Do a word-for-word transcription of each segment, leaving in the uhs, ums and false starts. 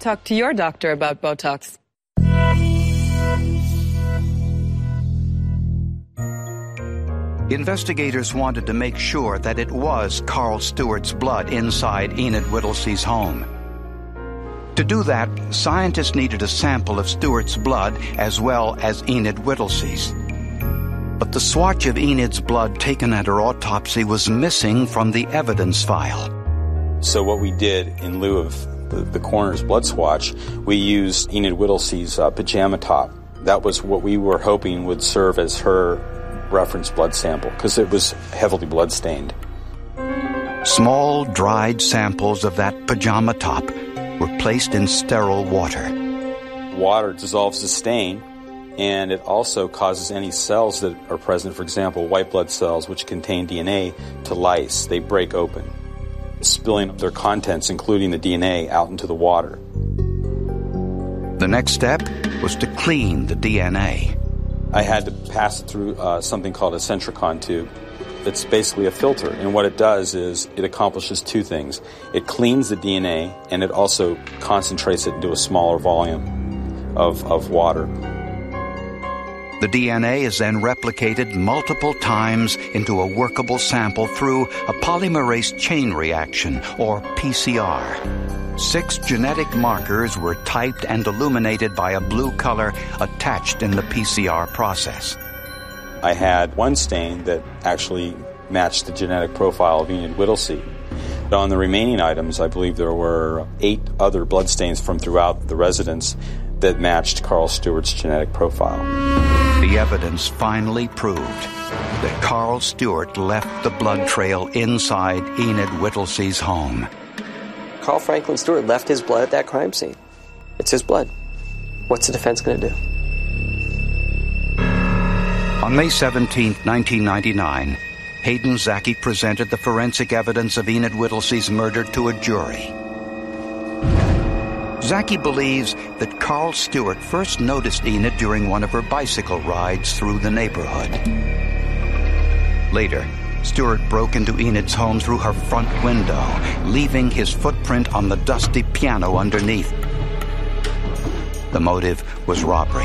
talk to your doctor about Botox. Investigators wanted to make sure that it was Carl Stewart's blood inside Enid Whittlesey's home. To do that, scientists needed a sample of Stewart's blood as well as Enid Whittlesey's. But the swatch of Enid's blood taken at her autopsy was missing from the evidence file. So what we did, in lieu of the, the coroner's blood swatch, we used Enid Whittlesey's uh, pajama top. That was what we were hoping would serve as her reference blood sample, because it was heavily blood-stained. Small, dried samples of that pajama top were placed in sterile water. Water dissolves the stain, and it also causes any cells that are present, for example, white blood cells, which contain D N A, to lyse. They break open, spilling their contents, including the D N A, out into the water. The next step was to clean the D N A. I had to pass it through uh, something called a Centricon tube. It's basically a filter, and what it does is it accomplishes two things. It cleans the D N A, and it also concentrates it into a smaller volume of, of water. The D N A is then replicated multiple times into a workable sample through a polymerase chain reaction, or P C R. Six genetic markers were typed and illuminated by a blue color attached in the P C R process. I had one stain that actually matched the genetic profile of Enid Whittlesey. But on the remaining items, I believe there were eight other bloodstains from throughout the residence that matched Carl Stewart's genetic profile. The evidence finally proved that Carl Stewart left the blood trail inside Enid Whittlesey's home. Carl Franklin Stewart left his blood at that crime scene. It's his blood. What's the defense going to do? On May seventeenth, nineteen ninety-nine, Hayden Zaki presented the forensic evidence of Enid Whittlesey's murder to a jury. Zaki believes that Carl Stewart first noticed Enid during one of her bicycle rides through the neighborhood. Later, Stewart broke into Enid's home through her front window, leaving his footprint on the dusty piano underneath. The motive was robbery.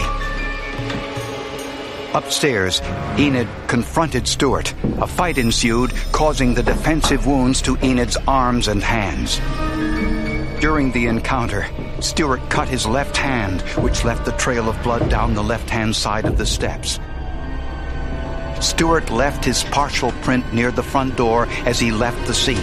Upstairs, Enid confronted Stewart. A fight ensued, causing the defensive wounds to Enid's arms and hands. During the encounter, Stewart cut his left hand, which left the trail of blood down the left-hand side of the steps. Stewart left his partial print near the front door as he left the scene.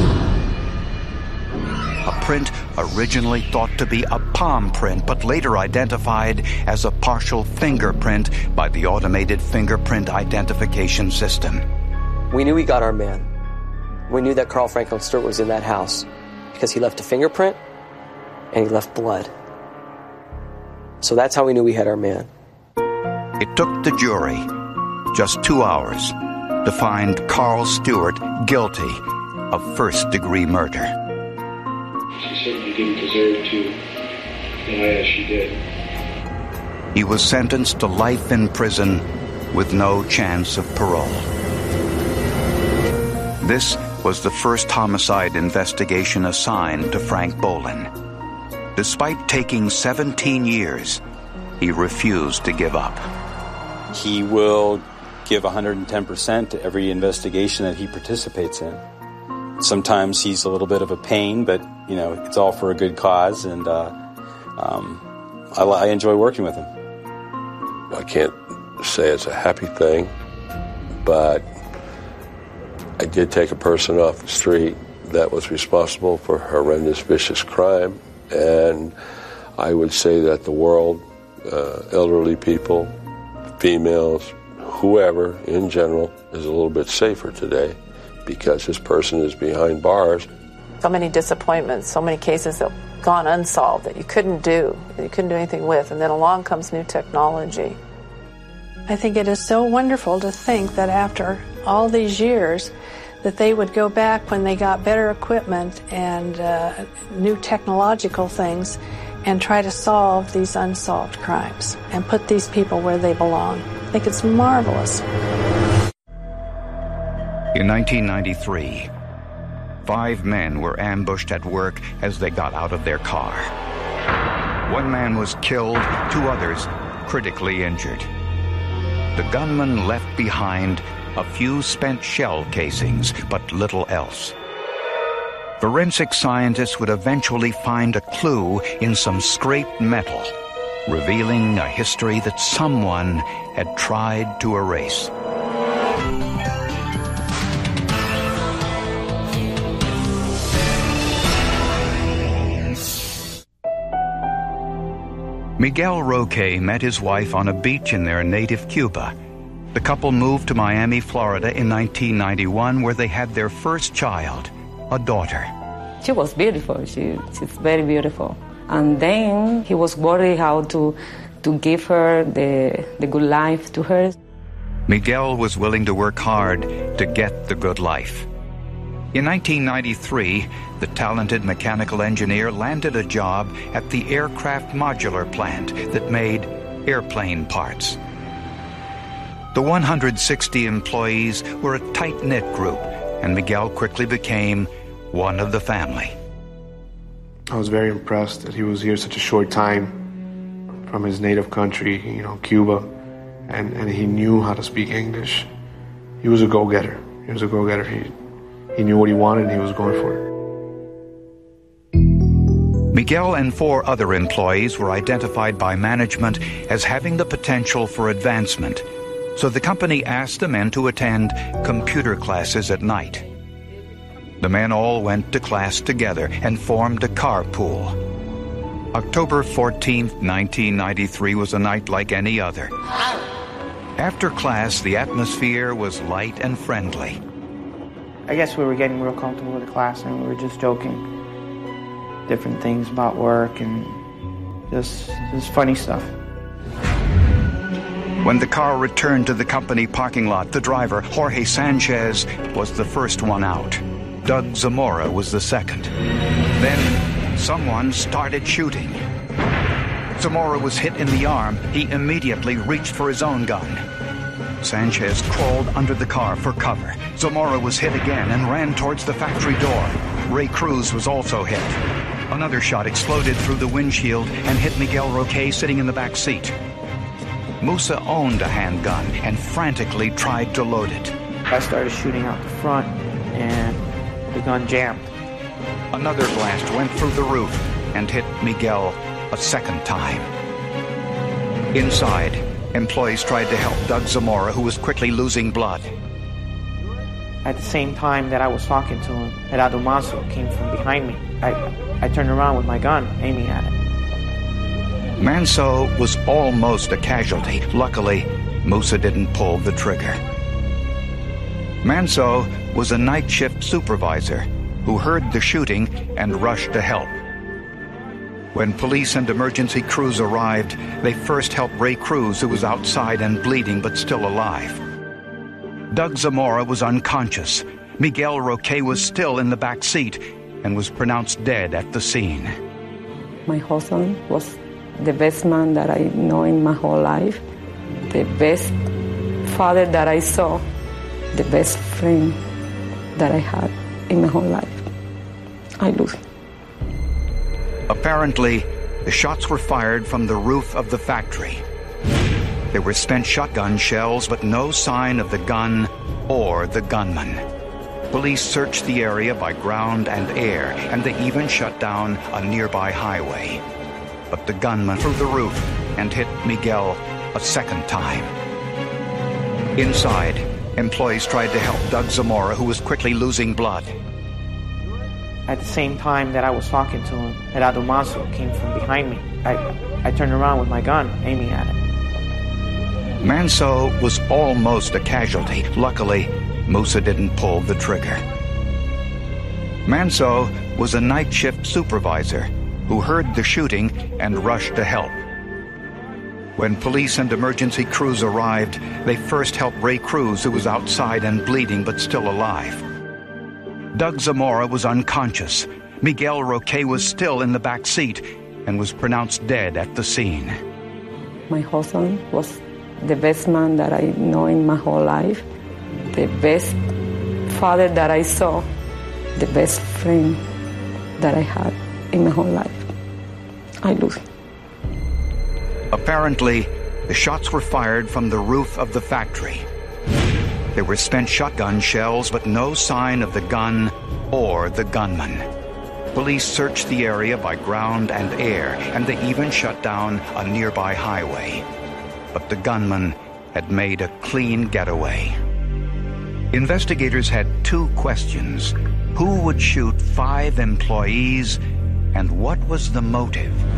A print originally thought to be a palm print, but later identified as a partial fingerprint by the automated fingerprint identification system. We knew we got our man. We knew that Carl Franklin Stewart was in that house because he left a fingerprint and he left blood. So that's how we knew we had our man. It took the jury just two hours to find Carl Stewart guilty of first-degree murder. She certainly didn't deserve to die as she did. He was sentenced to life in prison with no chance of parole. This was the first homicide investigation assigned to Frank Bolin. Despite taking seventeen years, he refused to give up. He will give one hundred ten percent to every investigation that he participates in. Sometimes he's a little bit of a pain, but, you know, it's all for a good cause, and uh, um, I, I enjoy working with him. I can't say it's a happy thing, but I did take a person off the street that was responsible for horrendous, vicious crime, and I would say that the world, uh, elderly people, females, whoever in general, is a little bit safer today because this person is behind bars. So many disappointments, so many cases that have gone unsolved that you couldn't do, that you couldn't do anything with, and then along comes new technology. I think it is so wonderful to think that after all these years that they would go back when they got better equipment and uh, new technological things and try to solve these unsolved crimes and put these people where they belong. I think it's marvelous. In nineteen ninety-three, five men were ambushed at work as they got out of their car. One man was killed, two others critically injured. The gunman left behind a few spent shell casings, but little else. Forensic scientists would eventually find a clue in some scraped metal, revealing a history that someone had tried to erase. Miguel Roque met his wife on a beach in their native Cuba. The couple moved to Miami, Florida in nineteen ninety-one, where they had their first child, a daughter. She was beautiful. She, she's very beautiful. And then he was worried how to, to give her the, the good life to her. Miguel was willing to work hard to get the good life. In nineteen ninety-three, the talented mechanical engineer landed a job at the aircraft modular plant that made airplane parts. The one hundred sixty employees were a tight-knit group, and Miguel quickly became one of the family. I was very impressed that he was here such a short time from his native country, you know, Cuba, and, and he knew how to speak English. He was a go-getter. He was a go-getter. He, he knew what he wanted and he was going for it. Miguel and four other employees were identified by management as having the potential for advancement, so the company asked the men to attend computer classes at night. The men all went to class together and formed a carpool. October fourteenth, nineteen ninety-three was a night like any other. After class, the atmosphere was light and friendly. I guess we were getting real comfortable with the class and we were just joking. Different things about work and just, just funny stuff. When the car returned to the company parking lot, the driver, Jorge Sanchez, was the first one out. Doug Zamora was the second. Then someone started shooting. Zamora was hit in the arm. He immediately reached for his own gun. Sanchez crawled under the car for cover. Zamora was hit again and ran towards the factory door. Ray Cruz was also hit. Another shot exploded through the windshield and hit Miguel Roque sitting in the back seat. Musa owned a handgun and frantically tried to load it. I started shooting out the front and the gun jammed. Another blast went through the roof and hit Miguel a second time. Inside, employees tried to help Doug Zamora, who was quickly losing blood. At the same time that I was talking to him, Gerardo Mazo came from behind me. I, I turned around with my gun, aiming at it. Manso was almost a casualty. Luckily, Musa didn't pull the trigger. Manso was a night shift supervisor who heard the shooting and rushed to help. When police and emergency crews arrived, they first helped Ray Cruz, who was outside and bleeding but still alive. Doug Zamora was unconscious. Miguel Roque was still in the back seat and was pronounced dead at the scene. My husband was the best man that I know in my whole life, the best father that I saw, the best friend that I had in my whole life. I lose him. Apparently, the shots were fired from the roof of the factory. There were spent shotgun shells, but no sign of the gun or the gunman. Police searched the area by ground and air, and they even shut down a nearby highway. But the gunman threw the roof and hit Miguel a second time. Inside, employees tried to help Doug Zamora, who was quickly losing blood. At the same time that I was talking to him, Gerardo Mazo came from behind me. I, I turned around with my gun, aiming at it. Manso was almost a casualty. Luckily, Musa didn't pull the trigger. Manso was a night shift supervisor who heard the shooting and rushed to help. When police and emergency crews arrived, they first helped Ray Cruz, who was outside and bleeding but still alive. Doug Zamora was unconscious. Miguel Roque was still in the back seat and was pronounced dead at the scene. My husband was the best man that I know in my whole life, the best father that I saw, the best friend that I had in my whole life. I lose him. Apparently, the shots were fired from the roof of the factory. There were spent shotgun shells, but no sign of the gun or the gunman. Police searched the area by ground and air, and they even shut down a nearby highway. But the gunman had made a clean getaway. Investigators had two questions. Who would shoot five employees, and what was the motive?